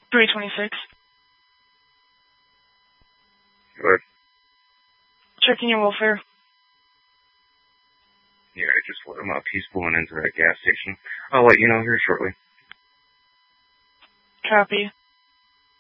326. Good. Checking your welfare. Yeah, I just let him up. He's pulling into that gas station. I'll let you know here shortly. Copy.